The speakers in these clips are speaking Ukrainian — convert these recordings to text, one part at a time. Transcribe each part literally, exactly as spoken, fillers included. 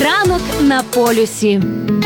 Ранок на полюсі.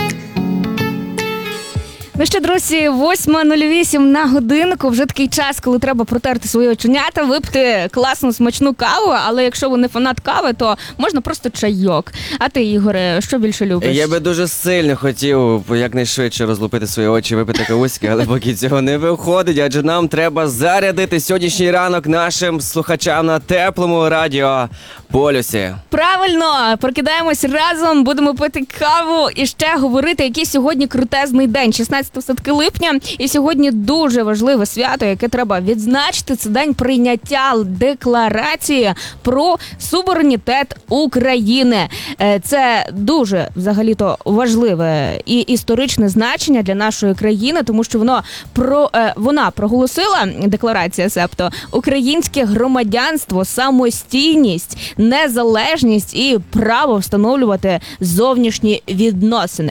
Ну що, друзі, восьма нуль вісім на годинку. Вже такий час, коли треба протерти свої оченята, випити класну смачну каву. Але якщо ви не фанат кави, то можна просто чайок. А ти, Ігоре, що більше любиш? Я би дуже сильно хотів якнайшвидше розлупити свої очі, випити кавуськи, але поки цього не виходить, адже нам треба зарядити сьогоднішній ранок нашим слухачам на теплому радіо Полюсі. Правильно, прокидаємось разом, будемо пити каву і ще говорити, який сьогодні крутезний день, шістнадцятого все-таки липня. І сьогодні дуже важливе свято, яке треба відзначити. Це день прийняття декларації про суверенітет України. Це дуже, взагалі-то, важливе і історичне значення для нашої країни, тому що воно про вона проголосила, декларація себто, українське громадянство, самостійність, незалежність і право встановлювати зовнішні відносини.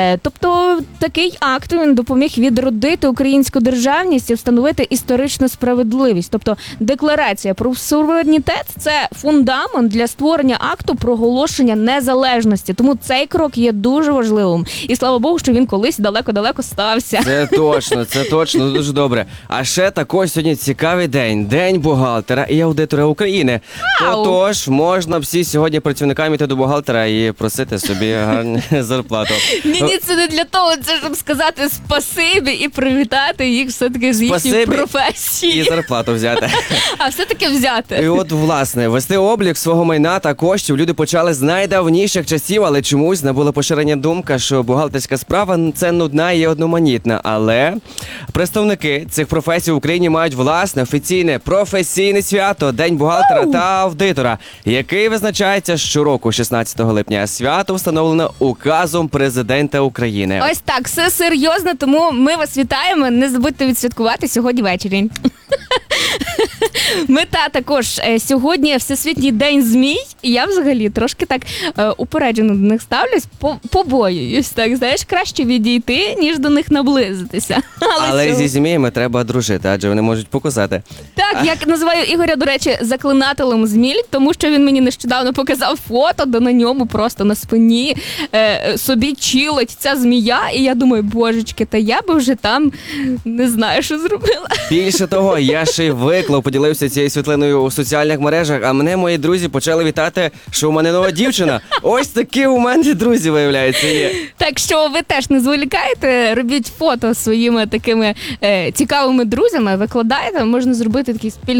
Тобто такий акт він допоміг відродити українську державність і встановити історичну справедливість. Тобто декларація про суверенітет – це фундамент для створення акту проголошення незалежності. Тому цей крок є дуже важливим. І слава Богу, що він колись далеко-далеко стався. Це точно, це точно, дуже добре. А ще також сьогодні цікавий день. День бухгалтера і аудитора України. Ау! Тож можна всі сьогодні працівникам йти до бухгалтера і просити собі гарну зарплату. Ні-ні, це не для того, це щоб сказати спасибі і привітати їх все-таки з їхньої професії. І зарплату взяти. А все-таки взяти. І от, власне, вести облік свого майна та коштів люди почали з найдавніших часів, але чомусь набула поширення думка, що бухгалтерська справа – це нудна і одноманітна. Але представники цих професій в Україні мають власне офіційне професійне свято – День бухгалтера та аудитора, який визначається щороку шістнадцятого липня. Свято встановлено указом президента України. Ось так, все серйозно, тому ми вас вітаємо. Не забудьте відсвяткувати сьогодні ввечері. Мета також сьогодні Всесвітній день змій. І я взагалі трошки так е, упереджено до них ставлюсь, по, побоююсь. Так, знаєш, краще відійти, ніж до них наблизитися. Але, Але цього... зі зміями треба дружити, адже вони можуть покусати. Так, я називаю Ігоря, до речі, заклинателем зміль, тому що він мені нещодавно показав фото, де на ньому просто на спині е, собі чилить ця змія. І я думаю, божечки, та я би вже там не знаю, що зробила. Більше того, я ще й виклав, поділився цією світлиною у соціальних мережах, а мене мої друзі почали вітати, що у мене нова дівчина. Ось такі у мене друзі, виявляється, є. Так що ви теж не зволікайте, робіть фото своїми такими е, цікавими друзями, викладайте, можна зробити такий спільний